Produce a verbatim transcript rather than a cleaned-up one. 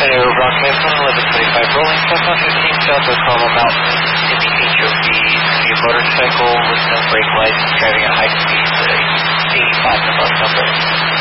Hello, Rockhead one eleven twenty-five rolling, Cessna fifteen Delta Chroma Mountain, indicates you'll be your motorcycle with no brake lights, driving at high speeds at eighty-five above number.